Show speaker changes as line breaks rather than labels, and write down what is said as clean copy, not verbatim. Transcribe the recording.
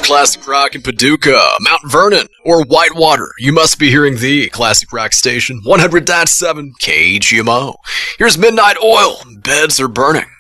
classic rock in Paducah, Mount Vernon, or Whitewater, you must be hearing the classic rock station 100.7 KGMO. Here's Midnight Oil, Beds Are Burning.